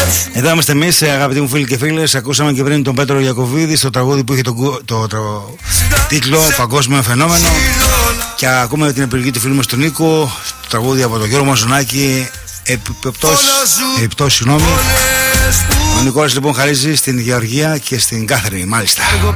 Εδώ είμαστε εμείς, αγαπητοί μου φίλοι και φίλες. Ακούσαμε και πριν τον Πέτρο Ιακωβίδη στο τραγούδι που είχε το τίτλο Παγκόσμιο Φαινόμενο. Και ακούμε την επιλογή του φίλου μας τον Νίκο, το τραγούδι από τον Γιώργο Μαζονάκη, Επιπτώσεις. Ο Νικόλας λοιπόν χαρίζει στην Γεωργία και στην Κάθρινη, μάλιστα.